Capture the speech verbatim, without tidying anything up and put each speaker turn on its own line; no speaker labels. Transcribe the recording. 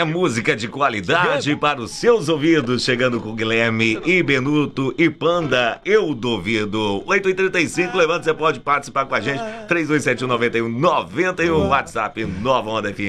É música de qualidade para os seus ouvidos, chegando com Guilherme e Benuto e Panda, eu duvido. oito e trinta e cinco, levando, você pode participar com a gente. três dois sete um, nove um nove um, WhatsApp Nova Onda F M.